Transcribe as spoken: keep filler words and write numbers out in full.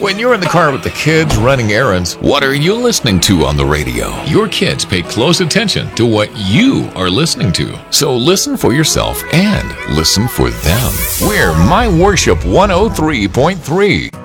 When you're in the car with the kids running errands, what are you listening to on the radio? Your kids pay close attention to what you are listening to. So listen for yourself and listen for them. We're My Worship one oh three point three.